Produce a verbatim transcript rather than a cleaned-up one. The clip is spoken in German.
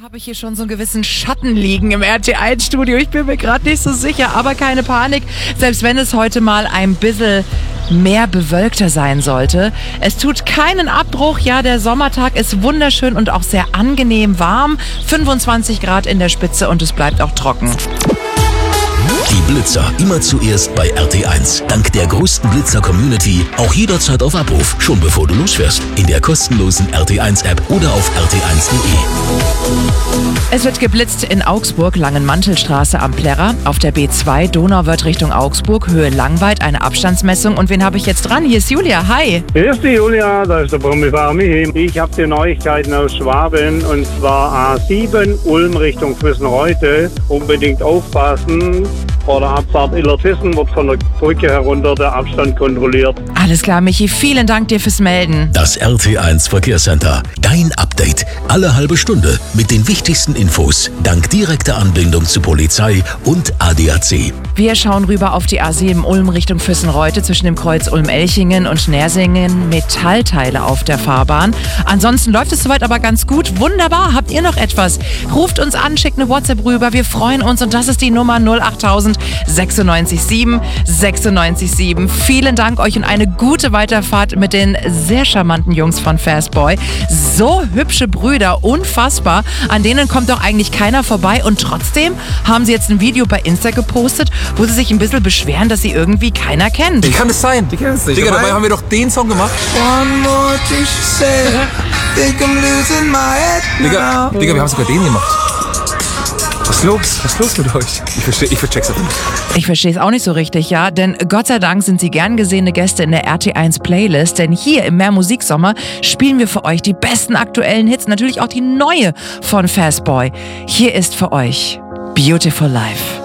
Habe ich hier schon so einen gewissen Schatten liegen im R T eins Studio. Ich bin mir gerade nicht so sicher, aber keine Panik. Selbst wenn es heute mal ein bisschen mehr bewölkter sein sollte. Es tut keinen Abbruch. Ja, der Sommertag ist wunderschön und auch sehr angenehm warm. fünfundzwanzig Grad in der Spitze und es bleibt auch trocken. Die Blitzer immer zuerst bei R T eins. Dank der größten Blitzer-Community auch jederzeit auf Abruf, schon bevor du losfährst. In der kostenlosen R T eins App oder auf r t eins punkt de. Es wird geblitzt in Augsburg, Langenmantelstraße am Plärrer, auf der B zwei Donauwörth Richtung Augsburg, Höhe Langweid, eine Abstandsmessung. Und wen habe ich jetzt dran? Hier ist Julia, hi. Hier ist die Julia, da ist der Brummelfahrer Michi. Ich habe die Neuigkeiten aus Schwaben und zwar A sieben Ulm Richtung Füssen-Reute. Unbedingt aufpassen. Vor der Abfahrt Illertissen wird von der Brücke herunter der Abstand kontrolliert. Alles klar, Michi, vielen Dank dir fürs Melden. Das R T eins Verkehrscenter. Dein Update. Alle halbe Stunde mit den wichtigsten Infos. Dank direkter Anbindung zu Polizei und A D A C. Wir schauen rüber auf die A sieben Ulm Richtung Füssen-Reute zwischen dem Kreuz Ulm-Elchingen und Nersingen. Metallteile auf der Fahrbahn. Ansonsten läuft es soweit aber ganz gut. Wunderbar. Habt ihr noch etwas? Ruft uns an, schickt eine WhatsApp rüber. Wir freuen uns und das ist die Nummer null achttausend sechsundneunzig sieben sechsundneunzig sieben. Vielen Dank euch und eine gute Weiterfahrt mit den sehr charmanten Jungs von Fastboy. So hübsche Brüder, unfassbar. An denen kommt doch eigentlich keiner vorbei und trotzdem haben sie jetzt ein Video bei Insta gepostet, wo sie sich ein bisschen beschweren, dass sie irgendwie keiner kennt. Wie kann es sein? Ich kenn es nicht. Digga, dabei haben wir doch den Song gemacht. One more thing she said, think I'm losing my head Digga, now. Digga, wir haben sogar den gemacht. Was ist los? Was ist los mit euch? Ich verstehe, ich vercheck's nicht. Ich verstehe es auch nicht so richtig, ja, denn Gott sei Dank sind sie gern gesehene Gäste in der R T eins Playlist, denn hier im Mehr Musiksommer spielen wir für euch die besten aktuellen Hits, natürlich auch die neue von Fastboy. Hier ist für euch Beautiful Life.